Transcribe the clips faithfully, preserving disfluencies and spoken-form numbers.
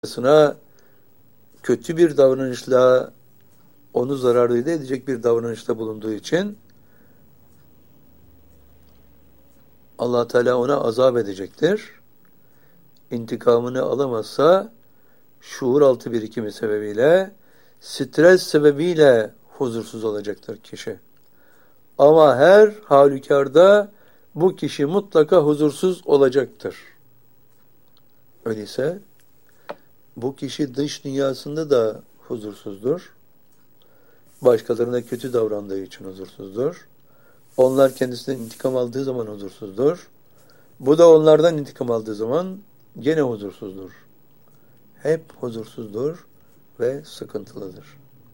başkasına kötü bir davranışla onu zararlı edecek bir davranışta bulunduğu için Allah Teala ona azap edecektir. İntikamını alamazsa şuur altı birikimi sebebiyle, stres sebebiyle huzursuz olacaktır kişi. Ama her halükarda bu kişi mutlaka huzursuz olacaktır. Öyleyse bu kişi dış dünyasında da huzursuzdur. Başkalarına kötü davrandığı için huzursuzdur. Onlar kendisinden intikam aldığı zaman huzursuzdur. Bu da onlardan intikam aldığı zaman gene huzursuzdur. Hep huzursuzdur ve sıkıntılıdır.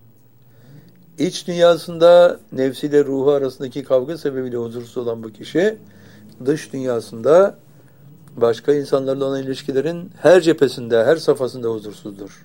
İç dünyasında nefsiyle ruhu arasındaki kavga sebebiyle huzursuz olan bu kişi, dış dünyasında başka insanlarla olan ilişkilerin her cephesinde, her safhasında huzursuzdur.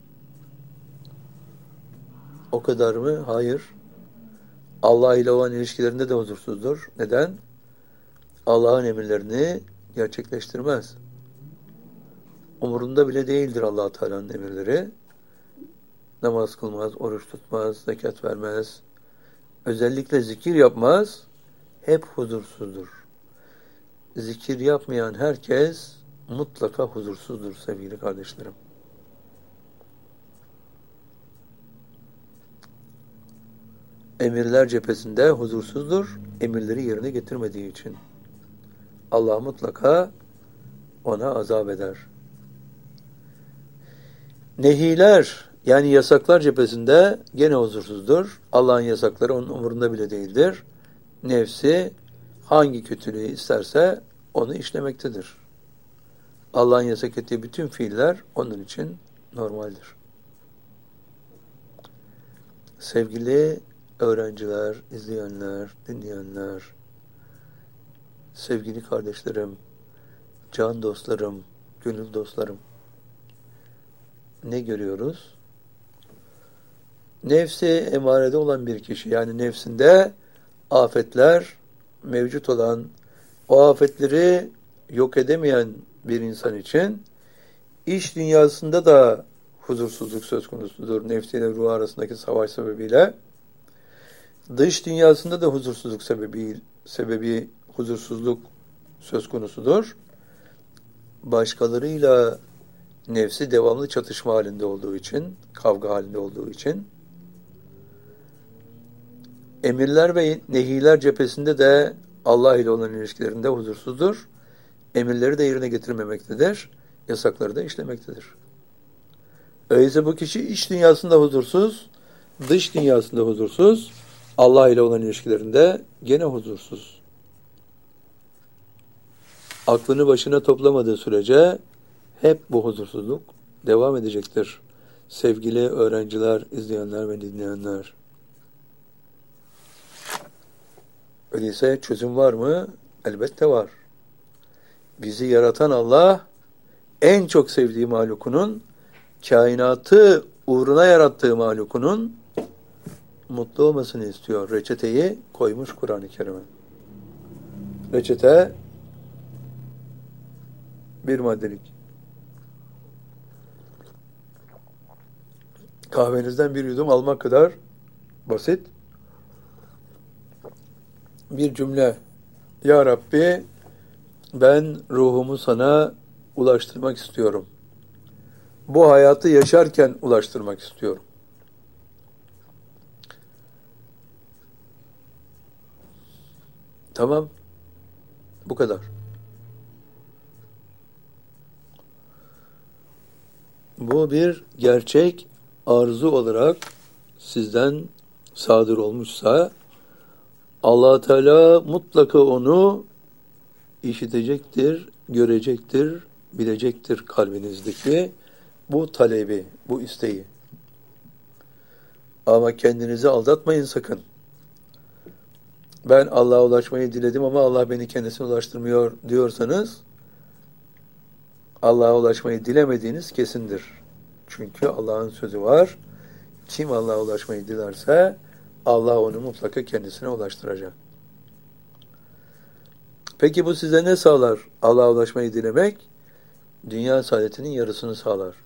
O kadar mı? Hayır. Allah ile olan ilişkilerinde de huzursuzdur. Neden? Allah'ın emirlerini gerçekleştirmez. Umurunda bile değildir Allah Teala'nın emirleri. Namaz kılmaz, oruç tutmaz, zekat vermez. Özellikle zikir yapmaz. Hep huzursuzdur. Zikir yapmayan herkes mutlaka huzursuzdur sevgili kardeşlerim. Emirler cephesinde huzursuzdur. Emirleri yerine getirmediği için. Allah mutlaka ona azap eder. Nehiler yani yasaklar cephesinde gene huzursuzdur. Allah'ın yasakları onun umurunda bile değildir. Nefsi hangi kötülüğü isterse onu işlemektedir. Allah'ın yasak ettiği bütün fiiller onun için normaldir. Sevgili öğrenciler, izleyenler, dinleyenler, sevgili kardeşlerim, can dostlarım, gönül dostlarım, ne görüyoruz? Nefsi emarede olan bir kişi, yani nefsinde afetler mevcut olan, o afetleri yok edemeyen bir insan için iş dünyasında da huzursuzluk söz konusudur. Nefsiyle ruh arasındaki savaş sebebiyle. Dış dünyasında da huzursuzluk sebebi, sebebi huzursuzluk söz konusudur. Başkalarıyla nefsi devamlı çatışma halinde olduğu için, kavga halinde olduğu için, emirler ve nehiler cephesinde de Allah ile olan ilişkilerinde huzursuzdur. Emirleri de yerine getirmemektedir. Yasakları da işlemektedir. Öyleyse bu kişi iç dünyasında huzursuz, dış dünyasında huzursuz, Allah ile olan ilişkilerinde gene huzursuz. Aklını başına toplamadığı sürece hep bu huzursuzluk devam edecektir. Sevgili öğrenciler, izleyenler ve dinleyenler. Öyleyse çözüm var mı? Elbette var. Bizi yaratan Allah, en çok sevdiği mahlukunun, kainatı uğruna yarattığı mahlukunun mutlu olmasını istiyor. Reçeteyi koymuş Kur'an-ı Kerim'e. Reçete bir maddelik. Kahvenizden bir yudum almak kadar basit. Bir cümle. Ya Rabbi, ben ruhumu sana ulaştırmak istiyorum. Bu hayatı yaşarken ulaştırmak istiyorum. Tamam. Bu kadar. Bu bir gerçek arzu olarak sizden sadır olmuşsa Allah Teala mutlaka onu işitecektir, görecektir, bilecektir kalbinizdeki bu talebi, bu isteği. Ama kendinizi aldatmayın sakın. Ben Allah'a ulaşmayı diledim ama Allah beni kendisine ulaştırmıyor diyorsanız Allah'a ulaşmayı dilemediğiniz kesindir. Çünkü Allah'ın sözü var. Kim Allah'a ulaşmayı dilerse Allah onu mutlaka kendisine ulaştıracak. Peki bu size ne sağlar? Allah'a ulaşmayı dilemek dünya saadetinin yarısını sağlar.